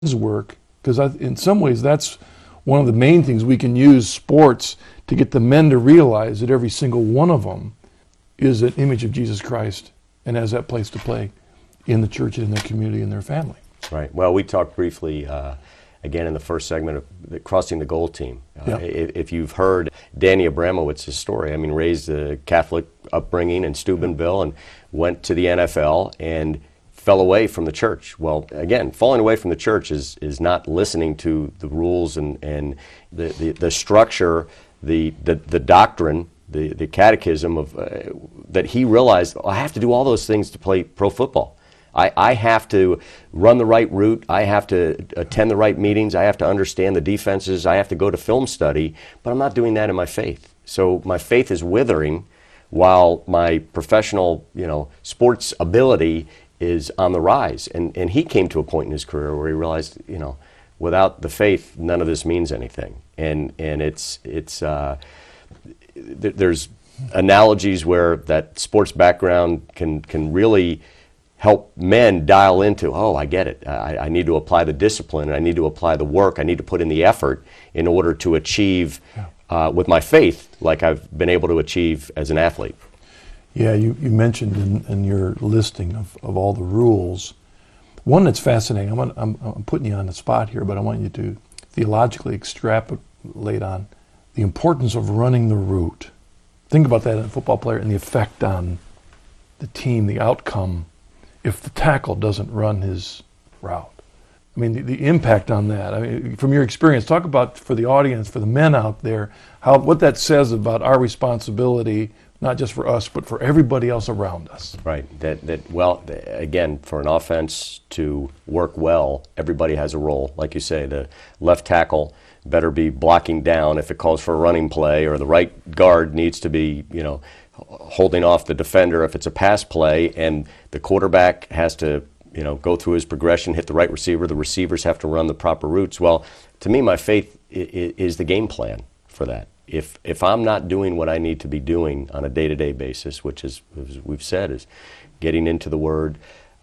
His work, because in some ways that's one of the main things we can use sports to get the men to realize that every single one of them is an image of Jesus Christ and has that place to play in the church and in their community and their family. Right. Well, we talked briefly, again, in the first segment of the Crossing the Goal team. If you've heard Danny Abramowitz's story, I mean, raised a Catholic upbringing in Steubenville and went to the NFL and fell away from the church. Well, again, falling away from the church is not listening to the rules and the structure, the doctrine, the catechism of that he realized, I have to do all those things to play pro football. I have to run the right route. I have to attend the right meetings. I have to understand the defenses. I have to go to film study, but I'm not doing that in my faith. So my faith is withering while my professional, sports ability is on the rise. And he came to a point in his career where he realized, without the faith, none of this means anything. And there's analogies where that sports background can really help men dial into, I get it. I need to apply the discipline, I need to apply the work, I need to put in the effort in order to achieve with my faith like I've been able to achieve as an athlete. Yeah, you mentioned in your listing of all the rules, one that's fascinating, I'm putting you on the spot here, but I want you to theologically extrapolate on the importance of running the route. Think about that in a football player and the effect on the team, the outcome, if the tackle doesn't run his route. I mean, the impact on that. I mean, from your experience, talk about for the audience, for the men out there, what that says about our responsibility, not just for us, but for everybody else around us. Right. Well, again, for an offense to work well, everybody has a role. Like you say, the left tackle better be blocking down if it calls for a running play, or the right guard needs to be, holding off the defender if it's a pass play, and the quarterback has to, go through his progression, hit the right receiver. The receivers have to run the proper routes. Well, to me, my faith is the game plan for that. If I'm not doing what I need to be doing on a day-to-day basis, which is, as we've said, is getting into the Word.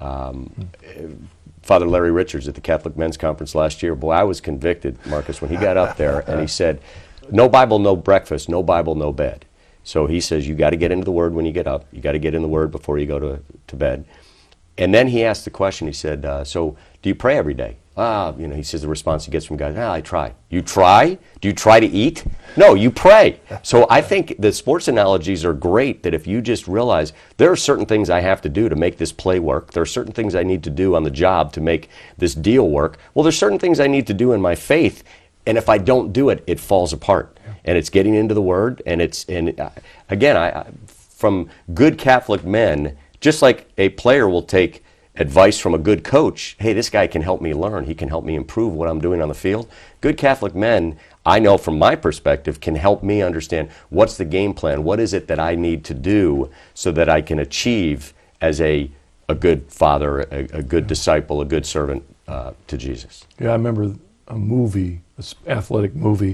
Father Larry Richards at the Catholic Men's Conference last year, boy, I was convicted, Marcus, when he got up there and he said, no Bible, no breakfast, no Bible, no bed. So he says, you got to get into the Word when you get up. You got to get in the Word before you go to bed. And then he asked the question, he said, so do you pray every day? He says the response he gets from guys, I try. You try? Do you try to eat? No, you pray. So I think the sports analogies are great, that if you just realize there are certain things I have to do to make this play work. There are certain things I need to do on the job to make this deal work. Well, there's certain things I need to do in my faith, and if I don't do it, it falls apart. And it's getting into the Word, and again, from good Catholic men, just like a player will take advice from a good coach, hey, this guy can help me learn, he can help me improve what I'm doing on the field. Good Catholic men, I know from my perspective, can help me understand what's the game plan, what is it that I need to do so that I can achieve as a good father, a good disciple, a good servant to Jesus. Yeah, I remember a movie, an athletic movie,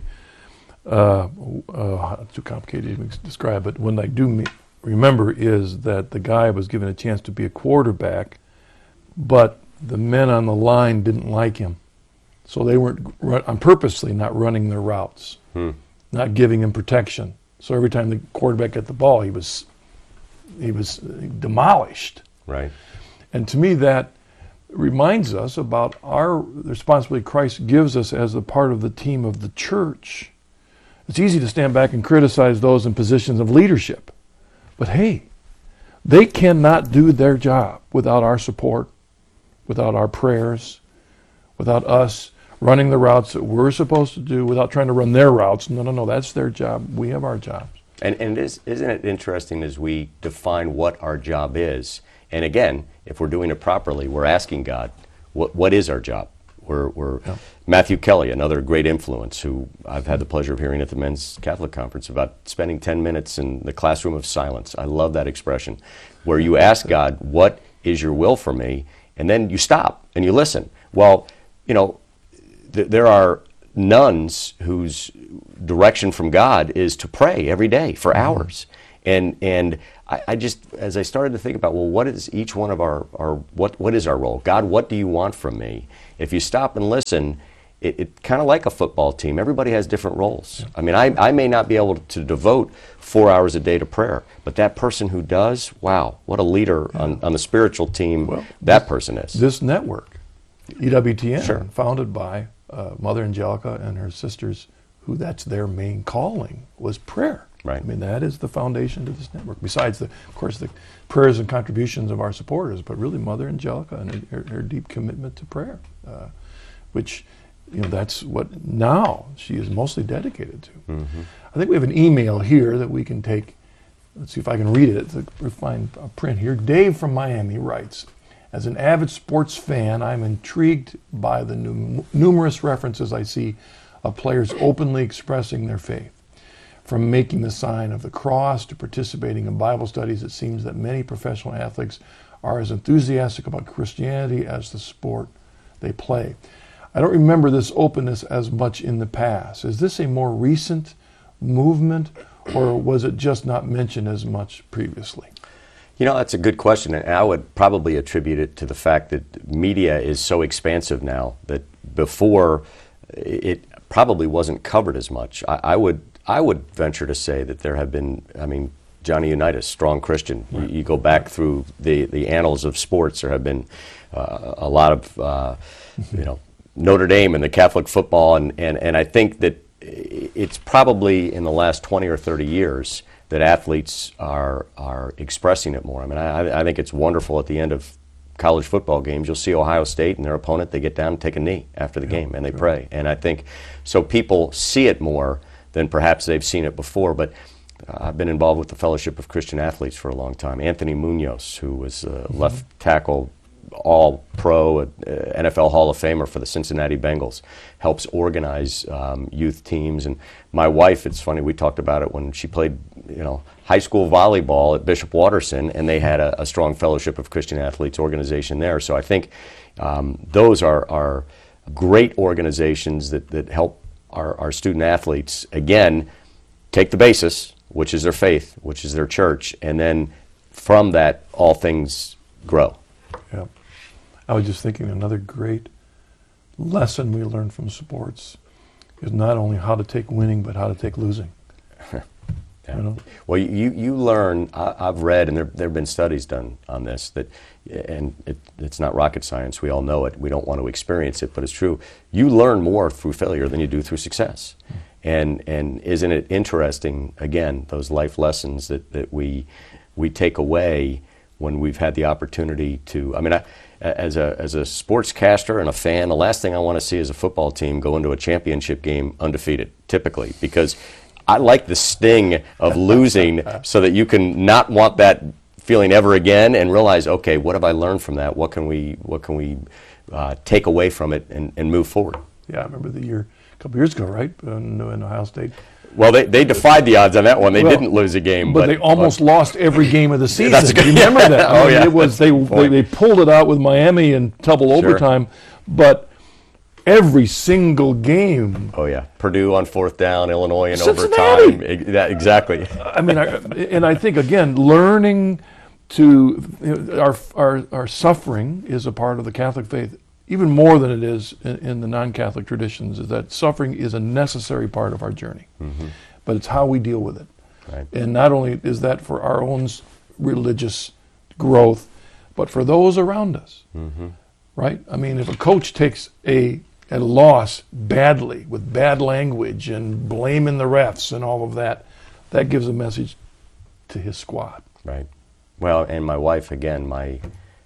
too complicated to describe, but when I do remember is that the guy was given a chance to be a quarterback, but the men on the line didn't like him. So they weren't purposely not running their routes, not giving him protection. So every time the quarterback got the ball, he was demolished. Right. And to me, that reminds us about our responsibility Christ gives us as a part of the team of the church. It's easy to stand back and criticize those in positions of leadership. But hey, they cannot do their job without our support, without our prayers, without us running the routes that we're supposed to do, without trying to run their routes. No, that's their job. We have our jobs. And isn't it interesting as we define what our job is? And again, if we're doing it properly, we're asking God, what is our job? Matthew Kelly, another great influence, who I've had the pleasure of hearing at the Men's Catholic Conference about spending 10 minutes in the classroom of silence. I love that expression, where you ask God, what is your will for me? And then you stop and you listen. Well, there are nuns whose direction from God is to pray every day for hours. And I just, as I started to think about, well, what is each one of what is our role? God, what do you want from me? If you stop and listen, it kind of like a football team. Everybody has different roles. Yeah. I mean, I may not be able to devote 4 hours a day to prayer, but that person who does, wow, what a leader on the spiritual team that person is. This network, EWTN, sure. founded by Mother Angelica and her sisters, who that's their main calling, was prayer. Right. I mean, that is the foundation to this network. Besides, of course, the prayers and contributions of our supporters, but really Mother Angelica and her deep commitment to prayer, which, that's what now she is mostly dedicated to. Mm-hmm. I think we have an email here that we can take. Let's see if I can read it. We find a print here. Dave from Miami writes, as an avid sports fan, I'm intrigued by the numerous references I see of players openly expressing their faith. From making the sign of the cross to participating in Bible studies, it seems that many professional athletes are as enthusiastic about Christianity as the sport they play. I don't remember this openness as much in the past. Is this a more recent movement, or was it just not mentioned as much previously? That's a good question, and I would probably attribute it to the fact that media is so expansive now that before it probably wasn't covered as much. I would venture to say that there have been, Johnny Unitas, strong Christian. Right. You go back through the annals of sports, there have been a lot of, Notre Dame and the Catholic football, and I think that it's probably in the last 20 or 30 years that athletes are expressing it more. I think it's wonderful at the end of college football games. You'll see Ohio State and their opponent, they get down and take a knee after the game, and they pray. And I think, so people see it more than perhaps they've seen it before. But I've been involved with the Fellowship of Christian Athletes for a long time. Anthony Munoz, who was left tackle, all-pro, NFL Hall of Famer for the Cincinnati Bengals, helps organize youth teams. And my wife, it's funny, we talked about it when she played, high school volleyball at Bishop Watterson, and they had a strong Fellowship of Christian Athletes organization there. So I think those are great organizations that help our student athletes, again, take the basis, which is their faith, which is their church, and then from that, all things grow. Yeah. I was just thinking another great lesson we learn from sports is not only how to take winning, but how to take losing. Yeah. Well, you learn, I've read, and there have been studies done on this, that, and it's not rocket science, we all know it, we don't want to experience it, but it's true. You learn more through failure than you do through success. And isn't it interesting, again, those life lessons that we take away when we've had the opportunity to, as a sportscaster and a fan, the last thing I want to see is a football team go into a championship game undefeated, typically, because I like the sting of losing so that you can not want that feeling ever again and realize, okay, what have I learned from that? What can we take away from it and move forward? Yeah, I remember the year, a couple years ago, right, in Ohio State. Well, they defied the odds on that one. They didn't lose a game, but they almost lost every game of the season. That's good. Remember that? Oh, yeah. It was they pulled it out with Miami in double overtime, but every single game. Oh yeah, Purdue on fourth down, Illinois in Cincinnati. Overtime. Exactly. I think again, learning to our suffering is a part of the Catholic faith, even more than it is in the non-Catholic traditions. Is that suffering is a necessary part of our journey, but it's how we deal with it. Right. And not only is that for our own religious growth, but for those around us. Right? If a coach takes a loss badly with bad language and blaming the refs and all of that, that gives a message to his squad. Right. Well, and my wife, again, my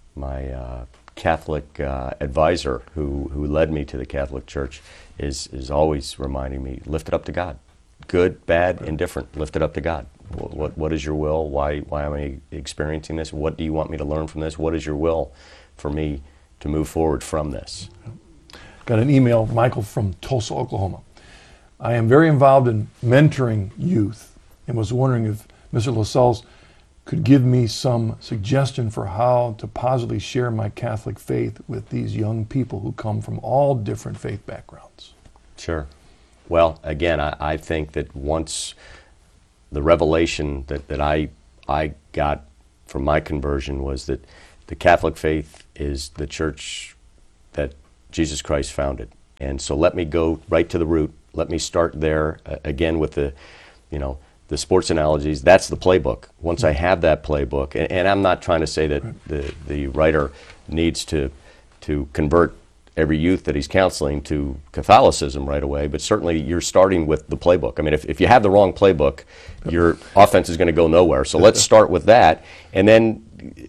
Catholic advisor who led me to the Catholic Church is always reminding me, lift it up to God. Good, bad, indifferent, lift it up to God. What is your will? Why am I experiencing this? What do you want me to learn from this? What is your will for me to move forward from this? Got an email, Michael from Tulsa, Oklahoma. I am very involved in mentoring youth and was wondering if Mr. Lascelles could give me some suggestion for how to positively share my Catholic faith with these young people who come from all different faith backgrounds. Sure. Well, again, I think that once the revelation that I got from my conversion was that the Catholic faith is the church that Jesus Christ founded. And so let me go right to the root. Let me start there again with the sports analogies. That's the playbook. Once I have that playbook, and I'm not trying to say that the writer needs to convert every youth that he's counseling to Catholicism right away, but certainly you're starting with the playbook. I mean, if you have the wrong playbook, your offense is going to go nowhere. So let's start with that, and then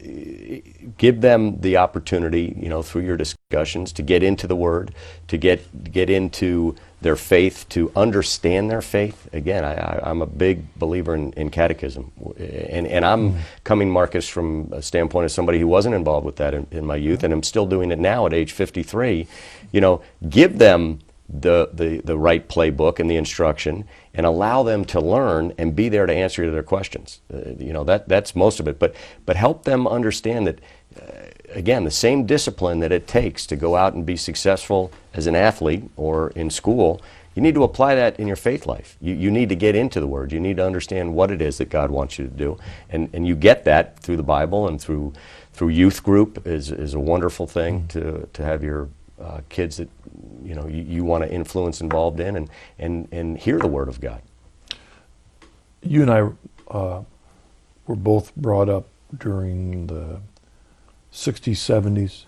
give them the opportunity, through your discussions, to get into the Word, to get into their faith, to understand their faith. Again, I'm a big believer in catechism, and I'm coming, Marcus, from a standpoint of somebody who wasn't involved with that in my youth, and I'm still doing it now at age 53. Give them the right playbook and the instruction, and allow them to learn and be there to answer their questions. That's most of it, but help them understand that. Again, the same discipline that it takes to go out and be successful as an athlete or in school, you need to apply that in your faith life. You need to get into the Word. You need to understand what it is that God wants you to do. And you get that through the Bible, and through youth group is a wonderful thing to have your kids that you want to influence involved in and hear the Word of God. You and I were both brought up during the 60s, 70s,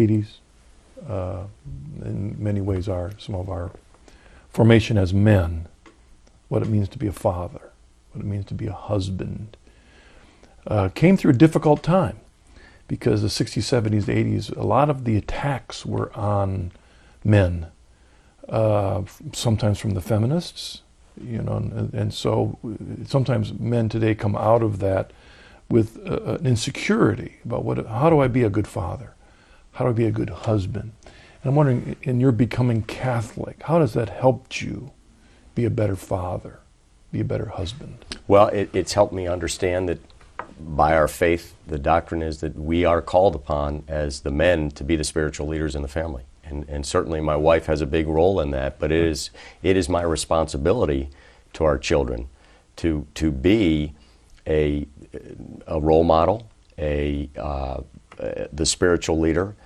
80s. In many ways, some of our formation as men, what it means to be a father, what it means to be a husband, came through a difficult time, because the 60s, 70s, 80s, a lot of the attacks were on men, sometimes from the feminists, and so sometimes men today come out of that with an insecurity about how do I be a good father? How do I be a good husband? And I'm wondering, in your becoming Catholic, how does that help you be a better father, be a better husband? Well, it's helped me understand that by our faith, the doctrine is that we are called upon as the men to be the spiritual leaders in the family. And certainly my wife has a big role in that, but it is my responsibility to our children to be a role model, the spiritual leader,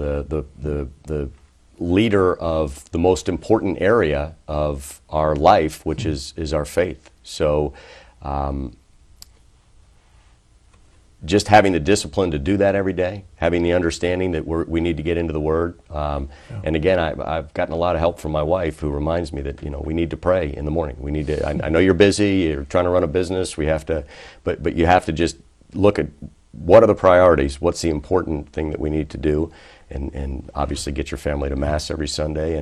the leader of the most important area of our life, which is our faith. So just having the discipline to do that every day, having the understanding that we need to get into the Word. And again, I've gotten a lot of help from my wife, who reminds me that we need to pray in the morning. We need to. I know you're busy. You're trying to run a business. We have to, but you have to just look at what are the priorities. What's the important thing that we need to do, and obviously get your family to Mass every Sunday,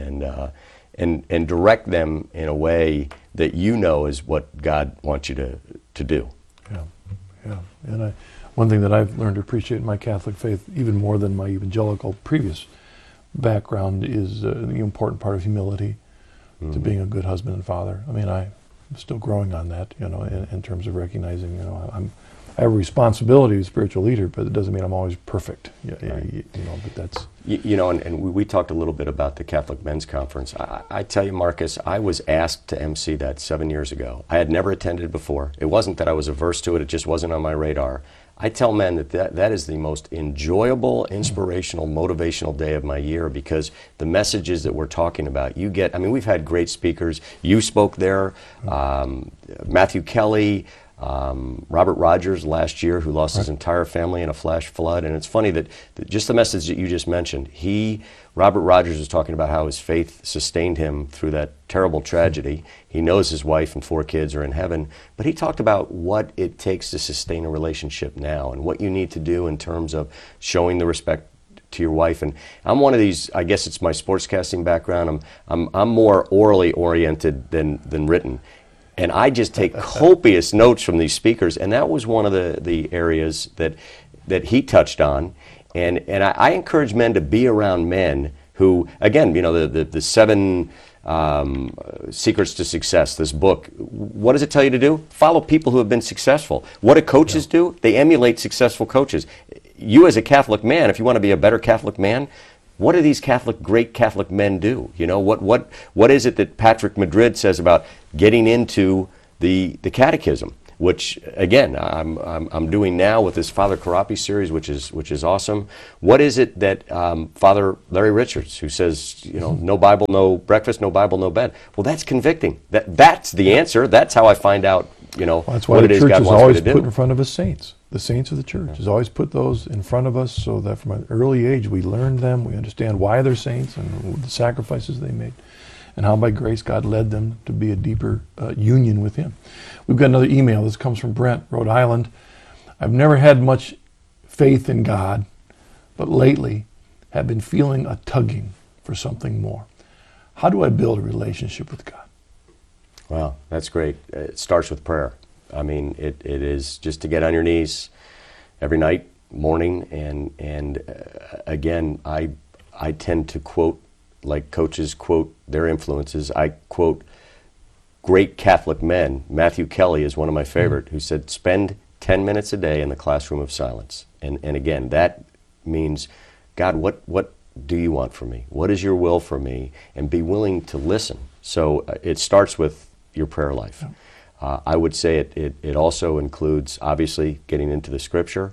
and direct them in a way that is what God wants you to do. Yeah, and one thing that I've learned to appreciate in my Catholic faith, even more than my evangelical previous background, is the important part of humility, to being a good husband and father. I mean, I'm still growing on that, in terms of recognizing, I have a responsibility as a spiritual leader, but it doesn't mean I'm always perfect. Right. But that's... And we talked a little bit about the Catholic Men's Conference. I tell you, Marcus, I was asked to MC that 7 years ago. I had never attended before. It wasn't that I was averse to it, it just wasn't on my radar. I tell men that is the most enjoyable, inspirational, motivational day of my year, because the messages that we're talking about, we've had great speakers. You spoke there, Matthew Kelly, Robert Rogers last year, who lost his entire family in a flash flood. And it's funny that just the message that you just mentioned, Robert Rogers was talking about how his faith sustained him through that terrible tragedy. He knows his wife and 4 kids are in heaven, but he talked about what it takes to sustain a relationship now, and what you need to do in terms of showing the respect to your wife. And I'm one of these, I guess it's my sportscasting background, I'm more orally oriented than written. And I just take copious notes from these speakers, and that was one of the areas that he touched on. And I encourage men to be around men who, again, the 7 Secrets to Success, this book, what does it tell you to do? Follow people who have been successful. What do coaches do? They emulate successful coaches. You as a Catholic man, if you want to be a better Catholic man, what do these great Catholic men do? What is it that Patrick Madrid says about getting into the catechism, which again I'm doing now with this Father Karapi series, which is awesome. What is it that Father Larry Richards, who says, no Bible, no breakfast, no Bible, no bed? Well, that's convicting. That's the answer. That's how I find out, Well, that's why what the it is church God is wants me always to do. put in front of us saints. The saints of the church has always put those in front of us, so that from an early age we learn them, we understand why they're saints and the sacrifices they made, and how by grace God led them to be a deeper union with Him. We've got another email. This comes from Brent, Rhode Island. I've never had much faith in God, but lately have been feeling a tugging for something more. How do I build a relationship with God? Wow, that's great. It starts with prayer. I mean, it is just to get on your knees every night, morning, and again, I tend to quote, like coaches quote their influences, I quote great Catholic men. Matthew Kelly is one of my favorite, who said, spend 10 minutes a day in the classroom of silence. And again, that means, God, what do you want from me? What is your will for me? And be willing to listen. So it starts with your prayer life. I would say it also includes, obviously, getting into the Scripture.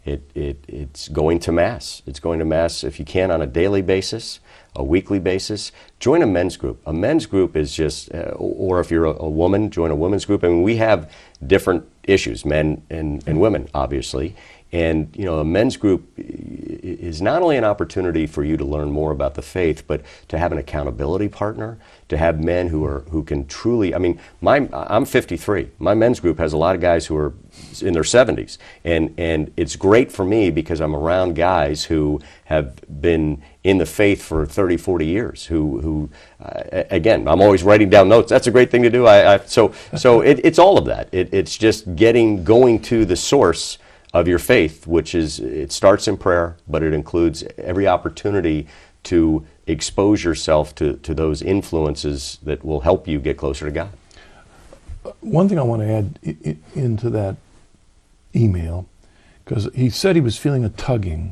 It's going to Mass. It's going to Mass, if you can, on a daily basis, a weekly basis. Join a men's group. A men's group is just, or if you're a woman, join a women's group. I mean, we have different issues, men and women, obviously. And, a men's group is not only an opportunity for you to learn more about the faith, but to have an accountability partner, to have men who can truly, I mean, I'm 53. My men's group has a lot of guys who are in their 70s. And it's great for me because I'm around guys who have been in the faith for 30, 40 years, who again, I'm always writing down notes. That's a great thing to do. So it's all of that. It's just going to the source of your faith, which is, it starts in prayer, but it includes every opportunity to expose yourself to those influences that will help you get closer to God. One thing I want to add into that email, because he said he was feeling a tugging,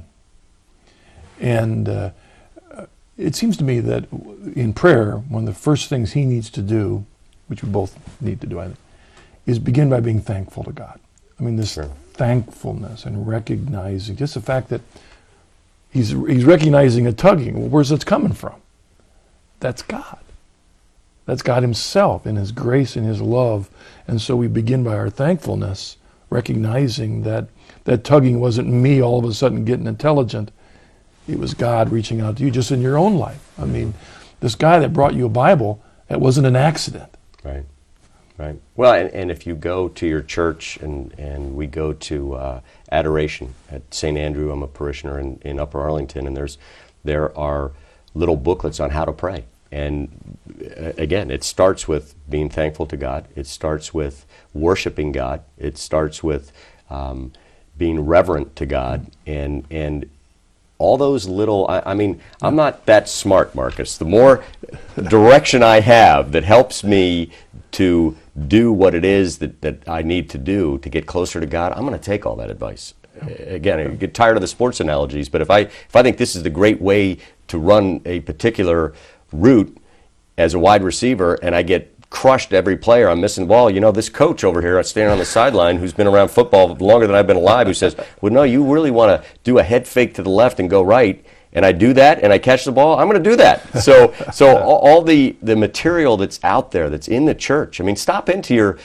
and it seems to me that in prayer, one of the first things he needs to do, which we both need to do, I think, is begin by being thankful to God. I mean, this thankfulness and recognizing, just the fact that he's recognizing a tugging. Well, where's it coming from? That's God. That's God Himself in His grace and His love. And so we begin by our thankfulness, recognizing that that tugging wasn't me all of a sudden getting intelligent. It was God reaching out to you just in your own life. I mean, this guy that brought you a Bible, that wasn't an accident. Right. Right. Well, and if you go to your church, and we go to adoration at St. Andrew, I'm a parishioner in Upper Arlington, and there are little booklets on how to pray. And again, it starts with being thankful to God. It starts with worshiping God. It starts with being reverent to God, and all those little, I mean, I'm not that smart, Marcus. The more direction I have that helps me to do what it is that I need to do to get closer to God, I'm going to take all that advice. Again, I get tired of the sports analogies, but if I think this is the great way to run a particular route as a wide receiver, and I get crushed every player, I'm missing the ball, this coach over here standing on the sideline who's been around football longer than I've been alive, who says, well, no, you really want to do a head fake to the left and go right, and I do that, and I catch the ball, I'm going to do that. So all the material that's out there, that's in the church, I mean, stop into your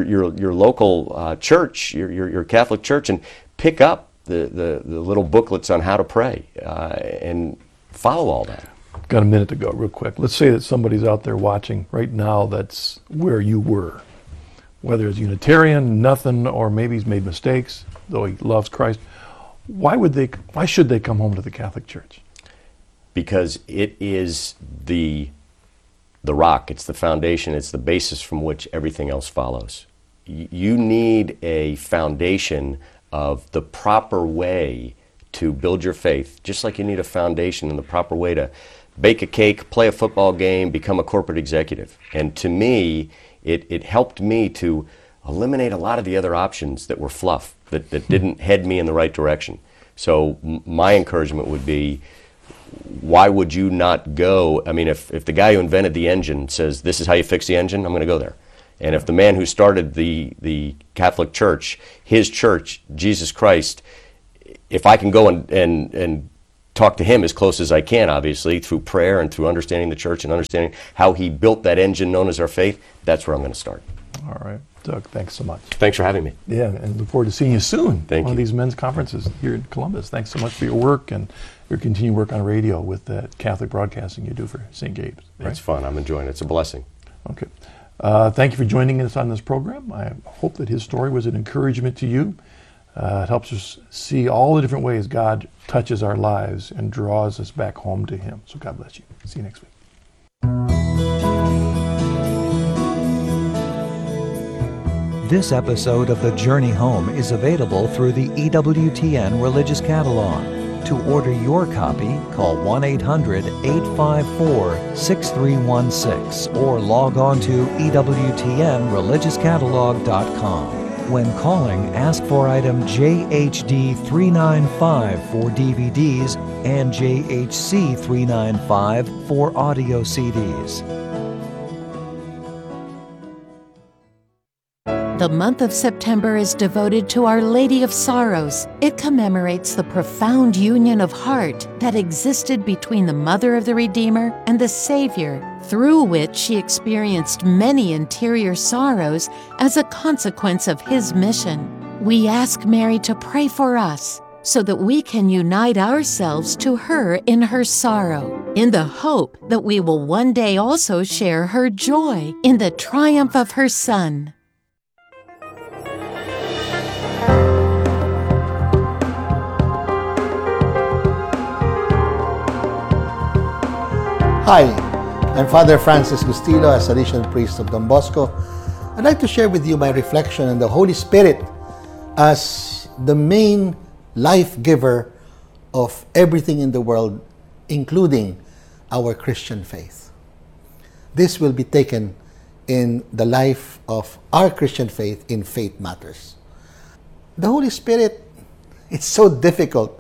local church, your Catholic church, and pick up the little booklets on how to pray, and follow all that. Got a minute to go real quick. Let's say that somebody's out there watching right now that's where you were, whether it's Unitarian, nothing, or maybe he's made mistakes, though he loves Christ. Why should they come home to the Catholic Church? Because it is the rock, it's the foundation, it's the basis from which everything else follows. You need a foundation of the proper way to build your faith, just like you need a foundation and the proper way to bake a cake, play a football game, become a corporate executive. And to me, it helped me to eliminate a lot of the other options that were fluff, that didn't head me in the right direction. So my encouragement would be, why would you not go? I mean, if the guy who invented the engine says, this is how you fix the engine, I'm going to go there. And if the man who started the Catholic Church, his church, Jesus Christ, if I can go and talk to him as close as I can, obviously, through prayer and through understanding the church and understanding how he built that engine known as our faith, that's where I'm going to start. All right. Doug, thanks so much. Thanks for having me. Yeah, and look forward to seeing you soon. Thank one you. of these men's conferences here in Columbus. Thanks so much for your work and your continued work on radio with the Catholic broadcasting you do for St. Gabe's. Right? It's fun. I'm enjoying it. It's a blessing. Okay. Thank you for joining us on this program. I hope that his story was an encouragement to you. It helps us see all the different ways God touches our lives and draws us back home to Him. So God bless you. See you next week. This episode of The Journey Home is available through the EWTN Religious Catalog. To order your copy, call 1-800-854-6316 or log on to EWTNReligiousCatalog.com. When calling, ask for item JHD395 for DVDs and JHC395 for audio CDs. The month of September is devoted to Our Lady of Sorrows. It commemorates the profound union of heart that existed between the Mother of the Redeemer and the Savior, through which she experienced many interior sorrows as a consequence of His mission. We ask Mary to pray for us so that we can unite ourselves to her in her sorrow, in the hope that we will one day also share her joy in the triumph of her Son. Hi, I'm Father Francis Gustilo, a Salesian priest of Don Bosco. I'd like to share with you my reflection on the Holy Spirit as the main life giver of everything in the world, including our Christian faith. This will be taken in the life of our Christian faith in Faith Matters. The Holy Spirit, it's so difficult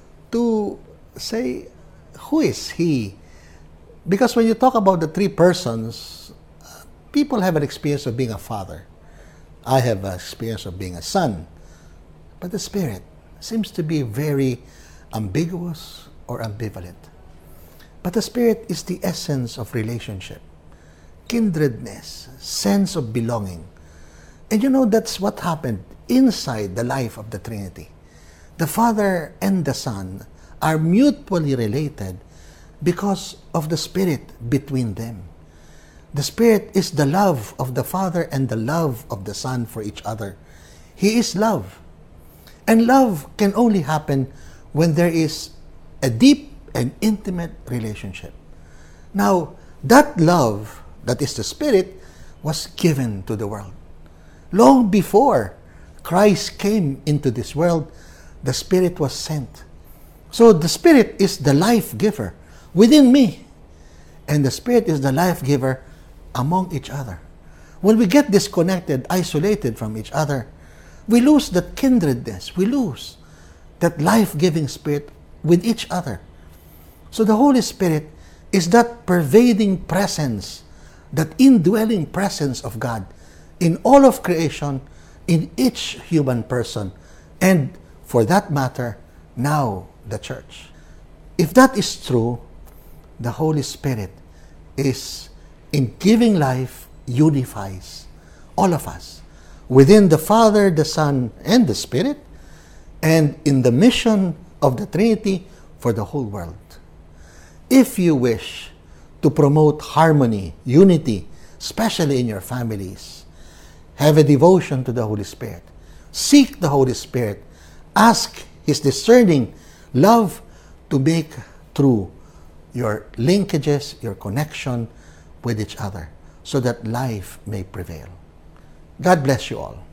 to say, who is He? Because when you talk about the three persons, people have an experience of being a father. I have an experience of being a son. But the Spirit seems to be very ambiguous or ambivalent. But the Spirit is the essence of relationship, kindredness, sense of belonging. And you know, that's what happened inside the life of the Trinity. The Father and the Son are mutually related because of the Spirit between them. The Spirit is the love of the Father and the love of the Son for each other. He is love. And love can only happen when there is a deep and intimate relationship. Now, that love, that is the Spirit, was given to the world. Long before Christ came into this world, the Spirit was sent. So the Spirit is the life giver within me. And the Spirit is the life giver among each other. When we get disconnected, isolated from each other, we lose that kindredness. We lose that life-giving Spirit with each other. So the Holy Spirit is that pervading presence, that indwelling presence of God in all of creation, in each human person, and for that matter, now the church. If that is true, the Holy Spirit is, in giving life, unifies all of us within the Father, the Son, and the Spirit, and in the mission of the Trinity for the whole world. If you wish to promote harmony, unity, especially in your families, have a devotion to the Holy Spirit. Seek the Holy Spirit. Ask His discerning love to make true your linkages, your connection with each other, so that life may prevail. God bless you all.